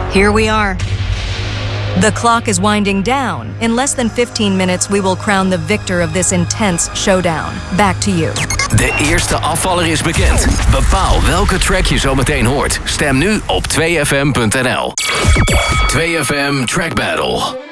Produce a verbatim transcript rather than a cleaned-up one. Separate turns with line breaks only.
Here we are. The clock is winding down. In less than fifteen minutes, we will crown the victor of this intense showdown. Back to you.
De eerste afvaller is bekend. Bepaal welke track je zo meteen hoort. Stem nu op twee f m punt n l. twee F M Track Battle.